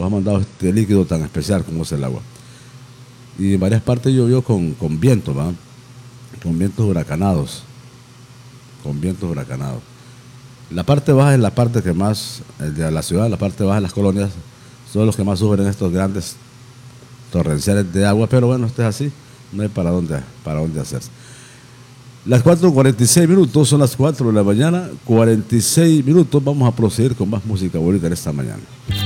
Nos ha mandado este líquido tan especial como es el agua. Y en varias partes llovió con viento, ¿va? Con vientos huracanados. Con vientos huracanados. La parte baja es la parte que más, de la ciudad, la parte baja de las colonias, son los que más sufren estos grandes torrenciales de agua, pero bueno, esto es así, no hay para dónde hacerse. Las 4:46 son las 4 de la mañana, 46 minutos, vamos a proseguir con más música bonita en esta mañana.